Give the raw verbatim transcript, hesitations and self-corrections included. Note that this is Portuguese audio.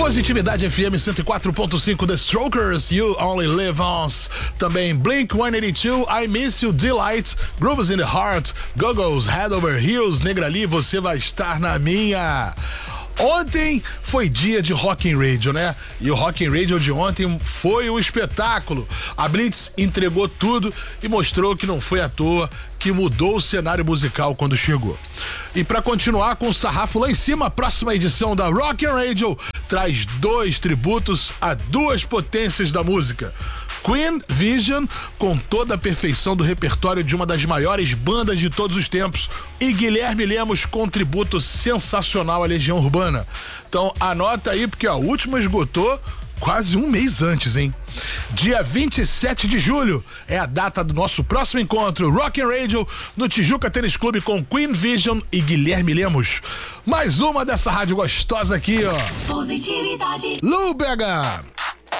Positividade F M cento e quatro ponto cinco, The Strokers, You Only Live Once. Também Blink one eighty-two, I Miss You, Delight, Grooves in the Heart, Go-Go's, Head Over Heels, Negrali, Você Vai Estar na Minha. Ontem foi dia de Rock in Radio, né? E o Rock in Radio de ontem foi um espetáculo. A Blitz entregou tudo e mostrou que não foi à toa, que mudou o cenário musical quando chegou. E para continuar com o sarrafo lá em cima, a próxima edição da Rock in Radio traz dois tributos a duas potências da música. Queen Vision, com toda a perfeição do repertório de uma das maiores bandas de todos os tempos, e Guilherme Lemos com um tributo sensacional à Legião Urbana. Então anota aí, porque a última esgotou quase um mês antes, hein? Dia vinte e sete de julho é a data do nosso próximo encontro, Rock in Radio, no Tijuca Tênis Clube, com Queen Vision e Guilherme Lemos. Mais uma dessa rádio gostosa aqui, ó. Positividade. Lu Bega.